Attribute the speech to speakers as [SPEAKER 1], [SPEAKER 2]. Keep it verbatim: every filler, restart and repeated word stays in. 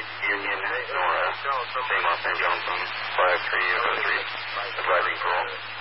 [SPEAKER 1] Union, Nora, same Los Angeles, five three zero three, advising parole.